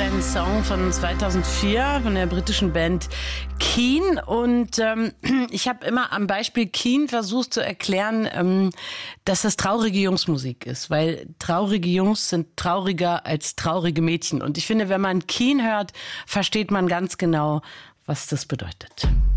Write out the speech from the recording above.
ein Song von 2004 von der britischen Band Keane. Und ich habe immer am Beispiel Keane versucht zu erklären, dass das traurige Jungsmusik ist. Weil traurige Jungs sind trauriger als traurige Mädchen. Und ich finde, wenn man Keane hört, versteht man ganz genau, was das bedeutet.